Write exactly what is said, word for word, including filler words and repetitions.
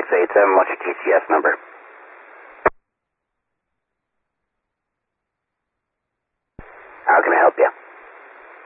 eight seven, what's your T C S number?